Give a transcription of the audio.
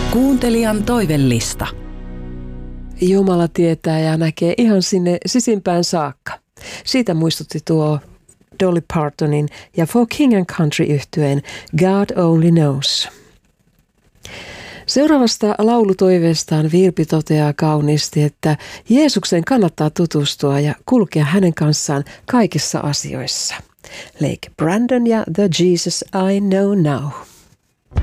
Kuuntelijan toivellista. Jumala tietää ja näkee ihan sinne sisimpään saakka. Siitä muistutti tuo Dolly Partonin ja For King and Country -yhtyeen God Only Knows. Seuraavasta laulutoiveestaan Virpi toteaa kauniisti, että Jeesuksen kannattaa tutustua ja kulkea hänen kanssaan kaikissa asioissa. Lake Brandon ja The Jesus I Know Now.